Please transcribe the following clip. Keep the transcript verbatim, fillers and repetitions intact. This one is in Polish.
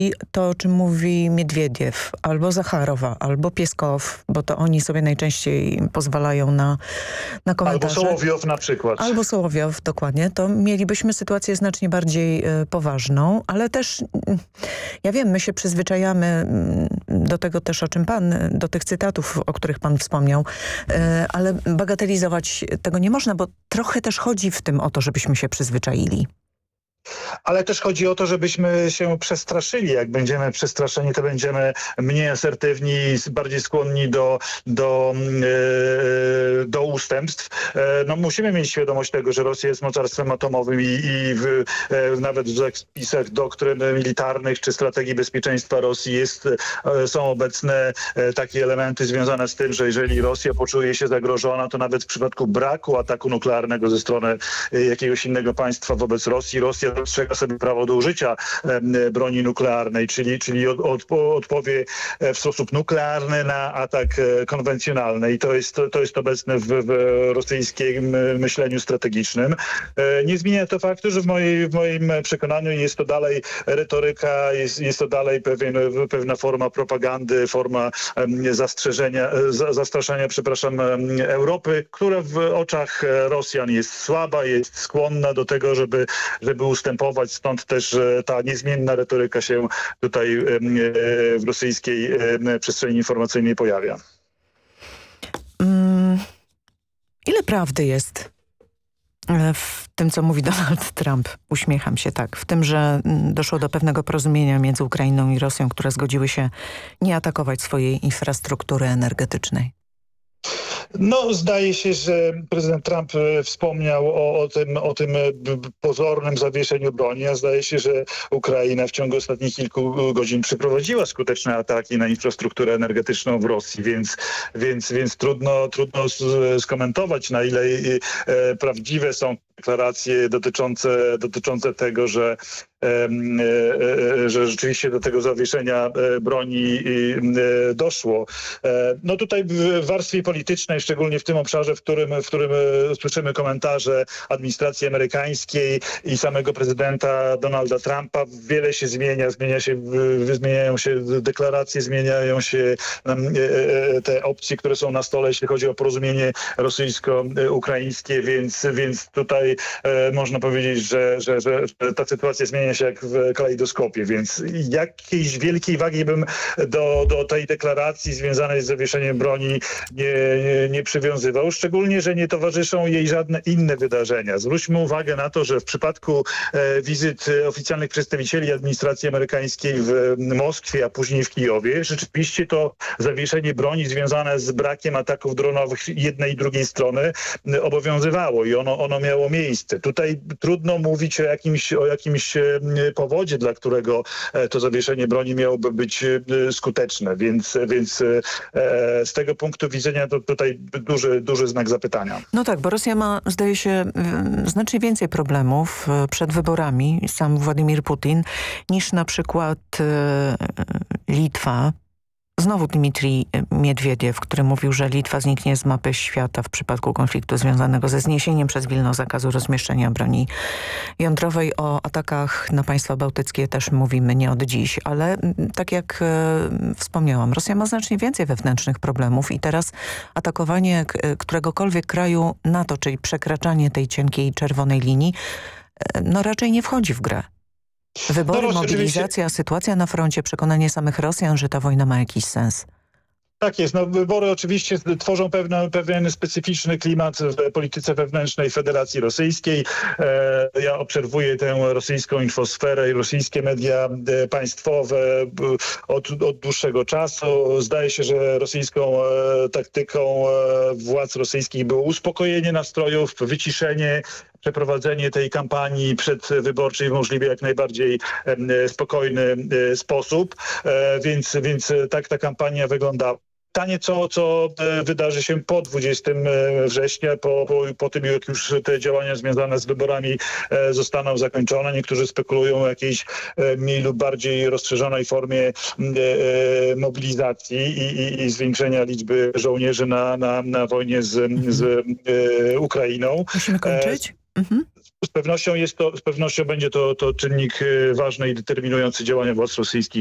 I to, o czym mówi Miedwiediew, albo Zacharowa, albo Pieskow, bo to oni sobie najczęściej pozwalają na, na komentarze. Albo Sołowiow na przykład. Albo Sołowiow, dokładnie. To mielibyśmy sytuację znacznie bardziej y, poważną, ale też, y, ja wiem, my się przyzwyczajamy y, do tego też, o czym pan, do tych cytatów, o których pan wspomniał, y, ale bagatelizować tego nie można, bo trochę też chodzi w tym o to, żebyśmy się przyzwyczaili. Ale też chodzi o to, żebyśmy się przestraszyli. Jak będziemy przestraszeni, to będziemy mniej asertywni, bardziej skłonni do, do, yy, do ustępstw. Yy, no, musimy mieć świadomość tego, że Rosja jest mocarstwem atomowym i, i w, yy, nawet w zapisach doktryn militarnych czy strategii bezpieczeństwa Rosji jest, yy, są obecne yy, takie elementy związane z tym, że jeżeli Rosja poczuje się zagrożona, to nawet w przypadku braku ataku nuklearnego ze strony yy, jakiegoś innego państwa wobec Rosji, Rosja dostrzega sobie prawo do użycia e, broni nuklearnej, czyli, czyli od, od, odpowie w sposób nuklearny na atak e, konwencjonalny. I to jest, to, to jest obecne w, w rosyjskim myśleniu strategicznym. E, nie zmienia to faktu, że w, mojej, w moim przekonaniu jest to dalej retoryka, jest, jest to dalej pewien, pewna forma propagandy, forma e, zastrzeżenia, e, zastraszania, przepraszam, e, Europy, która w oczach Rosjan jest słaba, jest skłonna do tego, żeby, żeby ustępować, stąd też ta niezmienna retoryka się tutaj w rosyjskiej przestrzeni informacyjnej pojawia. Mm, ile prawdy jest w tym, co mówi Donald Trump? Uśmiecham się tak. W tym, że doszło do pewnego porozumienia między Ukrainą i Rosją, które zgodziły się nie atakować swojej infrastruktury energetycznej. No, zdaje się, że prezydent Trump wspomniał o, o, tym, o tym pozornym zawieszeniu broni, a zdaje się, że Ukraina w ciągu ostatnich kilku godzin przeprowadziła skuteczne ataki na infrastrukturę energetyczną w Rosji, więc, więc, więc trudno, trudno skomentować, na ile e, prawdziwe są deklaracje dotyczące, dotyczące tego, że że rzeczywiście do tego zawieszenia broni doszło. No tutaj w warstwie politycznej, szczególnie w tym obszarze, w którym, w którym słyszymy komentarze administracji amerykańskiej i samego prezydenta Donalda Trumpa, wiele się zmienia, zmienia się, zmieniają się deklaracje, zmieniają się te opcje, które są na stole, jeśli chodzi o porozumienie rosyjsko-ukraińskie, więc, więc tutaj można powiedzieć, że, że, że ta sytuacja zmienia się jak w kalejdoskopie, więc jakiejś wielkiej wagi bym do, do tej deklaracji związanej z zawieszeniem broni nie, nie, nie przywiązywał, szczególnie, że nie towarzyszą jej żadne inne wydarzenia. Zwróćmy uwagę na to, że w przypadku e, wizyt oficjalnych przedstawicieli administracji amerykańskiej w Moskwie, a później w Kijowie, rzeczywiście to zawieszenie broni związane z brakiem ataków dronowych jednej i drugiej strony obowiązywało i ono, ono miało miejsce. Tutaj trudno mówić o jakimś, o jakimś powodzie, dla którego to zawieszenie broni miałoby być skuteczne, więc, więc z tego punktu widzenia to tutaj duży, duży znak zapytania. No tak, bo Rosja ma, zdaje się, znacznie więcej problemów przed wyborami, sam Władimir Putin, niż na przykład Litwa. Znowu Dmitrij Miedwiediew, który mówił, że Litwa zniknie z mapy świata w przypadku konfliktu związanego ze zniesieniem przez Wilno zakazu rozmieszczenia broni jądrowej. O atakach na państwa bałtyckie też mówimy nie od dziś, ale tak jak e, wspomniałam, Rosja ma znacznie więcej wewnętrznych problemów i teraz atakowanie któregokolwiek kraju NATO, czyli przekraczanie tej cienkiej czerwonej linii, e, no raczej nie wchodzi w grę. Wybory, no, mobilizacja, oczywiście. sytuacja na froncie, przekonanie samych Rosjan, że ta wojna ma jakiś sens. Tak jest. No, wybory oczywiście tworzą pewne, pewien specyficzny klimat w polityce wewnętrznej Federacji Rosyjskiej. E, ja obserwuję tę rosyjską infosferę i rosyjskie media e, państwowe od, od dłuższego czasu. Zdaje się, że rosyjską e, taktyką e, władz rosyjskich było uspokojenie nastrojów, wyciszenie, przeprowadzenie tej kampanii przedwyborczej w możliwie jak najbardziej e, spokojny e, sposób. E, więc, więc tak ta kampania wygląda. Pytanie, co, co wydarzy się po dwudziestego września, po, po, po tym, jak już te działania związane z wyborami zostaną zakończone. Niektórzy spekulują o jakiejś mniej lub bardziej rozszerzonej formie mobilizacji i, i, i zwiększenia liczby żołnierzy na, na, na wojnie z, z Ukrainą. Musimy kończyć? Mhm. Z pewnością jest to, z pewnością będzie to, to czynnik ważny i determinujący działania władz rosyjskich